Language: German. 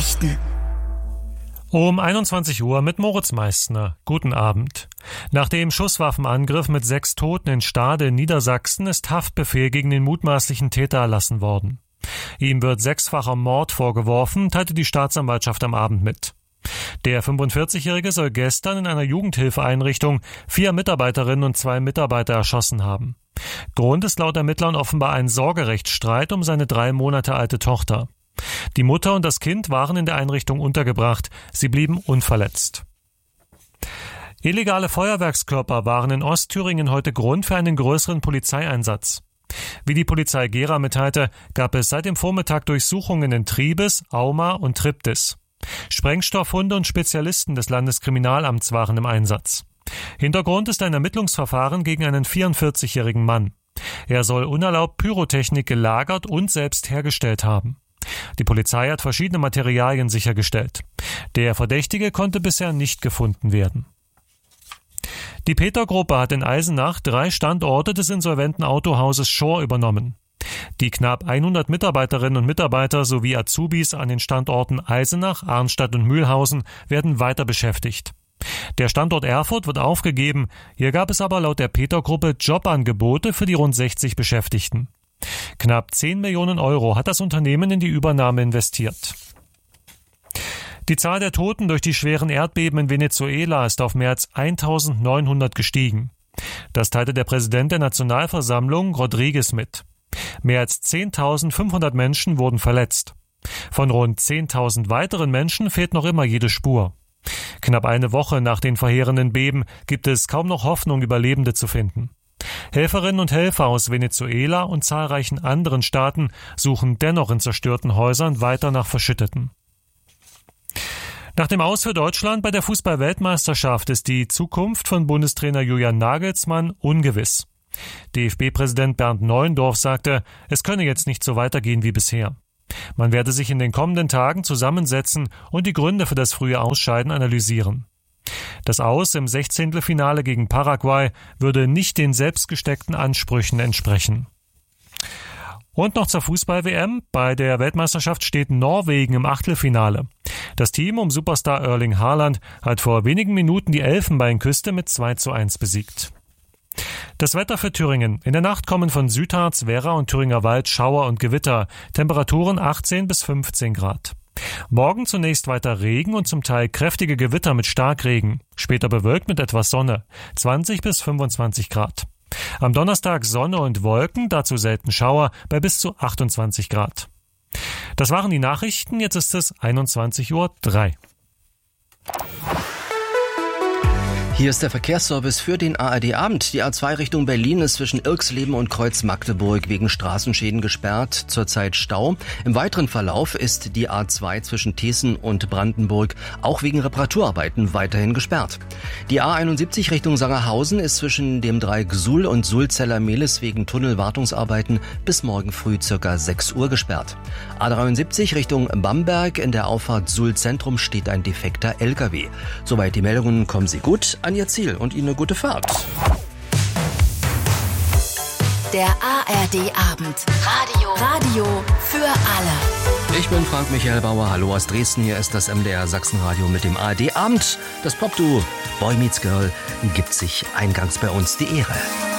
Nachrichten. Um 21 Uhr mit Moritz Meissner. Guten Abend. Nach dem Schusswaffenangriff mit 6 Toten in Stade in Niedersachsen ist Haftbefehl gegen den mutmaßlichen Täter erlassen worden. Ihm wird 6-facher Mord vorgeworfen, teilte die Staatsanwaltschaft am Abend mit. Der 45-Jährige soll gestern in einer Jugendhilfeeinrichtung 4 Mitarbeiterinnen und 2 Mitarbeiter erschossen haben. Grund ist laut Ermittlern offenbar ein Sorgerechtsstreit um seine 3 Monate alte Tochter. Die Mutter und das Kind waren in der Einrichtung untergebracht. Sie blieben unverletzt. Illegale Feuerwerkskörper waren in Ostthüringen heute Grund für einen größeren Polizeieinsatz. Wie die Polizei Gera mitteilte, gab es seit dem Vormittag Durchsuchungen in Triebes, Auma und Triptis. Sprengstoffhunde und Spezialisten des Landeskriminalamts waren im Einsatz. Hintergrund ist ein Ermittlungsverfahren gegen einen 44-jährigen Mann. Er soll unerlaubt Pyrotechnik gelagert und selbst hergestellt haben. Die Polizei hat verschiedene Materialien sichergestellt. Der Verdächtige konnte bisher nicht gefunden werden. Die Peter-Gruppe hat in Eisenach 3 Standorte des insolventen Autohauses Schorr übernommen. Die knapp 100 Mitarbeiterinnen und Mitarbeiter sowie Azubis an den Standorten Eisenach, Arnstadt und Mühlhausen werden weiter beschäftigt. Der Standort Erfurt wird aufgegeben. Hier gab es aber laut der Peter-Gruppe Jobangebote für die rund 60 Beschäftigten. Knapp 10 Millionen Euro hat das Unternehmen in die Übernahme investiert. Die Zahl der Toten durch die schweren Erdbeben in Venezuela ist auf mehr als 1900 gestiegen. Das teilte der Präsident der Nationalversammlung, Rodriguez, mit. Mehr als 10.500 Menschen wurden verletzt. Von rund 10.000 weiteren Menschen fehlt noch immer jede Spur. Knapp eine Woche nach den verheerenden Beben gibt es kaum noch Hoffnung, Überlebende zu finden. Helferinnen und Helfer aus Venezuela und zahlreichen anderen Staaten suchen dennoch in zerstörten Häusern weiter nach Verschütteten. Nach dem Aus für Deutschland bei der Fußball-Weltmeisterschaft ist die Zukunft von Bundestrainer Julian Nagelsmann ungewiss. DFB-Präsident Bernd Neuendorf sagte, es könne jetzt nicht so weitergehen wie bisher. Man werde sich in den kommenden Tagen zusammensetzen und die Gründe für das frühe Ausscheiden analysieren. Das Aus im 16. gegen Paraguay würde nicht den selbstgesteckten Ansprüchen entsprechen. Und noch zur Fußball-WM. Bei der Weltmeisterschaft steht Norwegen im Achtelfinale. Das Team um Superstar Erling Haaland hat vor wenigen Minuten die Elfenbeinküste mit 2:1 besiegt. Das Wetter für Thüringen. In der Nacht kommen von Südharz, Werra und Thüringer Wald Schauer und Gewitter. Temperaturen 18 bis 15 Grad. Morgen zunächst weiter Regen und zum Teil kräftige Gewitter mit Starkregen. Später bewölkt mit etwas Sonne. 20 bis 25 Grad. Am Donnerstag Sonne und Wolken, dazu selten Schauer bei bis zu 28 Grad. Das waren die Nachrichten. Jetzt ist es 21:03 Uhr. Hier ist der Verkehrsservice für den ARD-Abend. Die A2 Richtung Berlin ist zwischen Irxleben und Kreuz-Magdeburg wegen Straßenschäden gesperrt, zurzeit Stau. Im weiteren Verlauf ist die A2 zwischen Thesen und Brandenburg auch wegen Reparaturarbeiten weiterhin gesperrt. Die A71 Richtung Sangerhausen ist zwischen dem Dreieck Suhl und Sulzeller-Mehlis wegen Tunnelwartungsarbeiten bis morgen früh ca. 6 Uhr gesperrt. A73 Richtung Bamberg, in der Auffahrt Suhl-Zentrum steht ein defekter LKW. Soweit die Meldungen, kommen Sie gut an Ihr Ziel und Ihnen eine gute Fahrt. Der ARD-Abend. Radio für alle. Ich bin Frank Michael Bauer. Hallo aus Dresden. Hier ist das MDR Sachsenradio mit dem ARD-Abend. Das Popduo Boy Meets Girl gibt sich eingangs bei uns die Ehre.